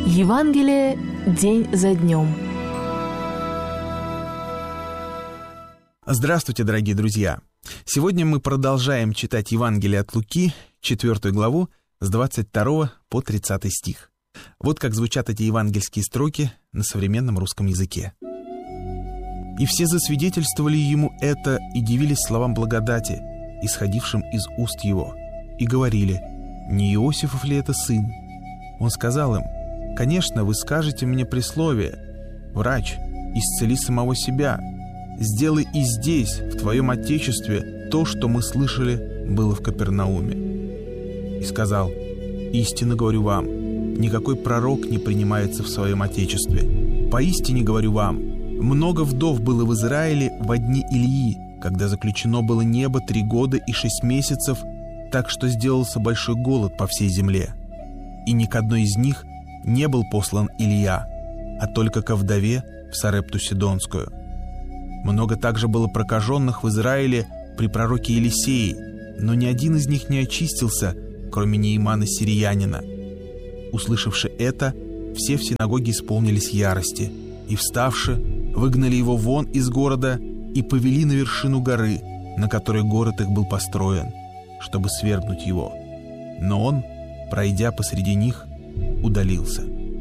Евангелие день за днем. Здравствуйте, дорогие друзья! Сегодня мы продолжаем читать Евангелие от Луки, 4 главу, с 22 по 30 стих. Вот как звучат эти евангельские строки на современном русском языке. «И все засвидетельствовали ему это и дивились словам благодати, исходившим из уст его, и говорили: не Иосифов ли это сын? Он сказал им: конечно, вы скажете мне присловие: врач, исцели самого себя, сделай и здесь, в твоем отечестве, то, что мы слышали, было в Капернауме. И сказал: истинно говорю вам, никакой пророк не принимается в своем отечестве. Поистине говорю вам, много вдов было в Израиле во дни Илии, когда заключено было небо 3 года и 6 месяцев, так что сделался большой голод по всей земле. И ни к одной из них не был послан Илия, а только ко вдове в Сарепту Сидонскую. Много также было прокаженных в Израиле при пророке Елисее, но ни один из них не очистился, кроме Неимана сириянина. Услышавши это, все в синагоге исполнились ярости, и, вставши, выгнали его вон из города и повели на вершину горы, на которой город их был построен, чтобы свергнуть его. Но он, пройдя посреди них, удалился».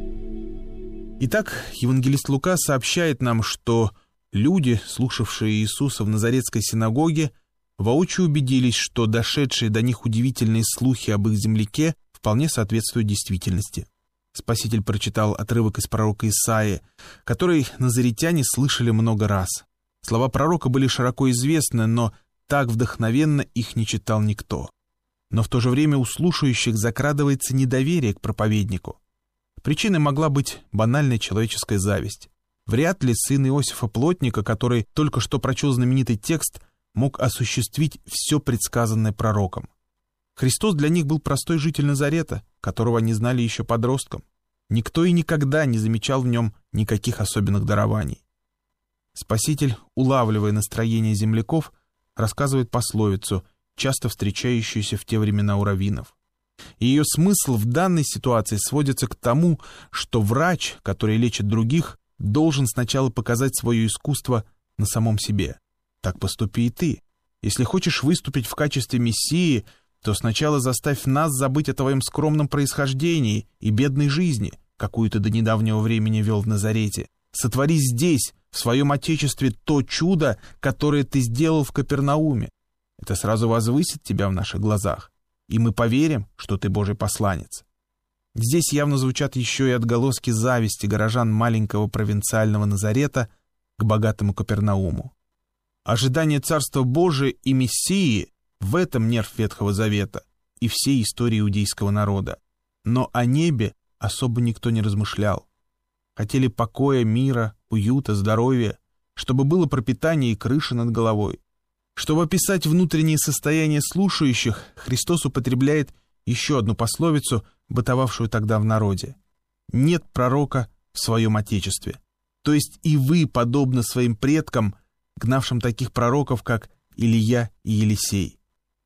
Итак, евангелист Лука сообщает нам, что люди, слушавшие Иисуса в Назаретской синагоге, воочию убедились, что дошедшие до них удивительные слухи об их земляке вполне соответствуют действительности. Спаситель прочитал отрывок из пророка Исаии, который назаретяне слышали много раз. Слова пророка были широко известны, но так вдохновенно их не читал никто. Но в то же время у слушающих закрадывается недоверие к проповеднику. Причиной могла быть банальная человеческая зависть. Вряд ли сын Иосифа Плотника, который только что прочел знаменитый текст, мог осуществить все предсказанное пророком. Христос для них был простой житель Назарета, которого они знали еще подростком. Никто и никогда не замечал в нем никаких особенных дарований. Спаситель, улавливая настроение земляков, рассказывает пословицу, часто встречающуюся в те времена у раввинов. И ее смысл в данной ситуации сводится к тому, что врач, который лечит других, должен сначала показать свое искусство на самом себе. Так поступи и ты. Если хочешь выступить в качестве мессии, то сначала заставь нас забыть о твоем скромном происхождении и бедной жизни, какую ты до недавнего времени вел в Назарете. Сотвори здесь, в своем отечестве, то чудо, которое ты сделал в Капернауме. Это сразу возвысит тебя в наших глазах, и мы поверим, что ты Божий посланец. Здесь явно звучат еще и отголоски зависти горожан маленького провинциального Назарета к богатому Капернауму. Ожидание Царства Божия и Мессии — в этом нерв Ветхого Завета и всей истории иудейского народа. Но о небе особо никто не размышлял. Хотели покоя, мира, уюта, здоровья, чтобы было пропитание и крыша над головой. Чтобы описать внутреннее состояние слушающих, Христос употребляет еще одну пословицу, бытовавшую тогда в народе. «Нет пророка в своем отечестве». То есть и вы, подобно своим предкам, гнавшим таких пророков, как Илия и Елисей.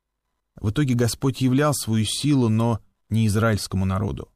В итоге Господь являл свою силу, но не израильскому народу.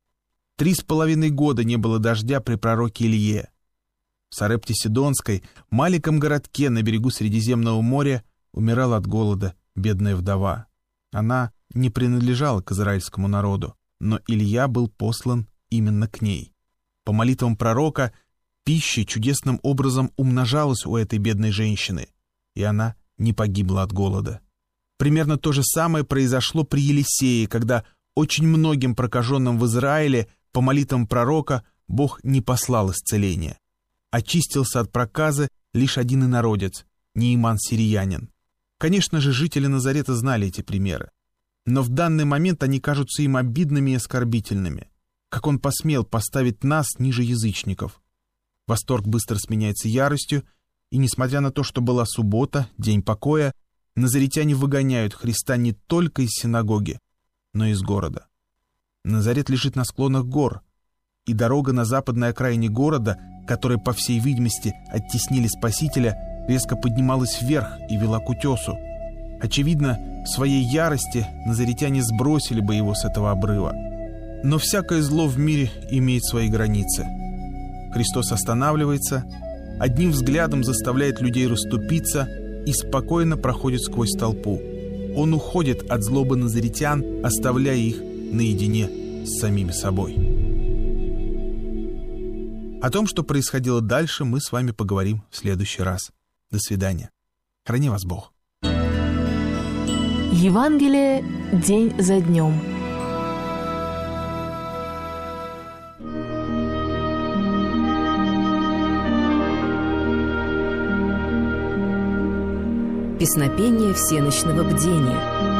3,5 года не было дождя при пророке Илие. В Сарепте Сидонской, маленьком городке на берегу Средиземного моря, умирала от голода бедная вдова. Она не принадлежала к израильскому народу, но Илия был послан именно к ней. По молитвам пророка пища чудесным образом умножалась у этой бедной женщины, и она не погибла от голода. Примерно то же самое произошло при Елисее, когда очень многим прокаженным в Израиле по молитвам пророка Бог не послал исцеления. Очистился от проказы лишь один инородец, Неиман сириянин. Конечно же, жители Назарета знали эти примеры. Но в данный момент они кажутся им обидными и оскорбительными. Как он посмел поставить нас ниже язычников? Восторг быстро сменяется яростью, и несмотря на то, что была суббота, день покоя, назаретяне выгоняют Христа не только из синагоги, но и из города. Назарет лежит на склонах гор, и дорога на западной окраине города, которая, по всей видимости, оттеснили Спасителя, резко поднималась вверх и вела к утесу. Очевидно, в своей ярости назаретяне сбросили бы его с этого обрыва. Но всякое зло в мире имеет свои границы. Христос останавливается, одним взглядом заставляет людей расступиться и спокойно проходит сквозь толпу. Он уходит от злобы назаретян, оставляя их наедине с самими собой. О том, что происходило дальше, мы с вами поговорим в следующий раз. До свидания. Храни вас Бог. Евангелие день за днем. Песнопение всенощного бдения.